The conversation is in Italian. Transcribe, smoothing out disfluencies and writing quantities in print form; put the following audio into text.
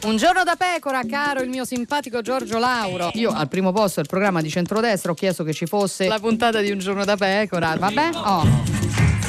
Un giorno da pecora, caro il mio simpatico Giorgio Lauro. Io al primo posto del programma di centrodestra ho chiesto che ci fosse la puntata di Un giorno da pecora. Vabbè? Oh.